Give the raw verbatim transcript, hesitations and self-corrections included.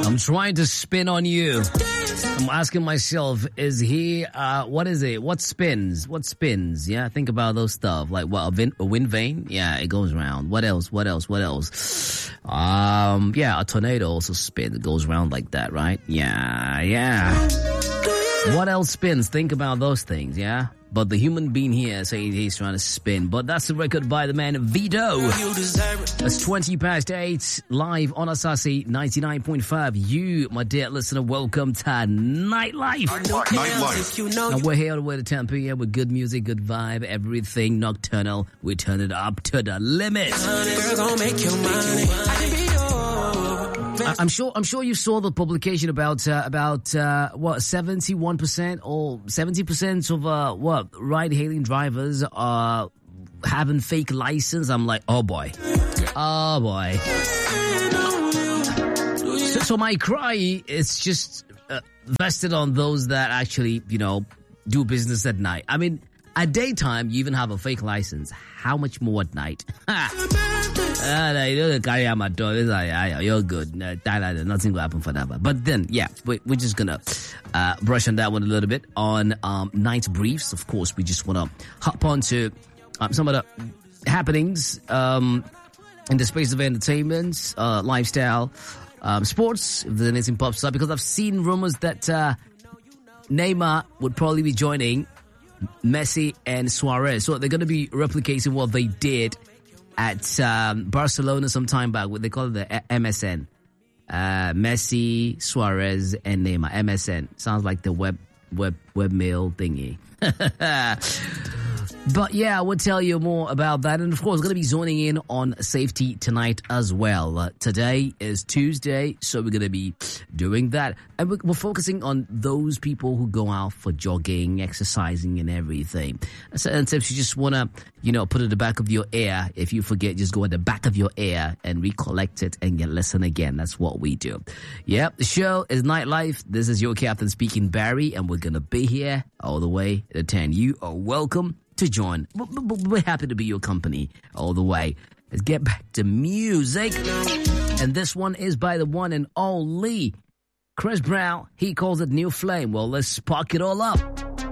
I'm trying to spin on you. I'm asking myself, is he, uh, what is it? What spins? What spins? Yeah, think about those stuff. Like, what, a, vin- a wind vane? Yeah, it goes around. What else? What else? What else? Um, yeah, a tornado also spins. It goes around like that, right? Yeah, yeah. What else spins? Think about those things, yeah? But the human being here saying he's trying to spin. But that's a record by the man Vito. It's twenty past eight, live on Asasi ninety-nine point five. You, my dear listener, welcome to Nightlife. Nightlife. Now we're here all the way to ten p.m. with good music, good vibe, everything nocturnal. We turn it up to the limit. I'm sure. I'm sure you saw the publication about uh, about uh, what seventy-one percent or seventy percent of uh, what ride-hailing drivers are having fake license. I'm like, oh boy, oh boy. So, so my cry is just uh, vested on those that actually, you know, do business at night. I mean, at daytime you even have a fake license. How much more at night? Uh, you know, the carry out my door. It's like, ah, you're good. Uh, nothing will happen for that. But then, yeah, we, we're just gonna uh, brush on that one a little bit. On um, night briefs, of course, we just wanna hop on to um, some of the happenings um, in the space of entertainment, uh, lifestyle, um, sports. If there's anything pops up, because I've seen rumors that uh, Neymar would probably be joining Messi and Suarez, so they're gonna be replicating what they did at um, Barcelona some time back. What they call it, the M S N. Uh, Messi, Suarez, and Neymar. M S N. Sounds like the web web webmail thingy. But yeah, I will tell you more about that. And of course, going to be zoning in on safety tonight as well. Uh, today is Tuesday, so we're going to be doing that. And we're, we're focusing on those people who go out for jogging, exercising, and everything. So, and so if you just want to, you know, put it at the back of your ear, if you forget, just go at the back of your ear and recollect it and get listen again. That's what we do. Yep, the show is Nightlife. This is your captain speaking, Barry, and we're going to be here all the way to ten. You are welcome to join. We're happy to be your company all the way. Let's get back to music. And this one is by the one and only Chris Brown. He calls it New Flame. Well, let's spark it all up.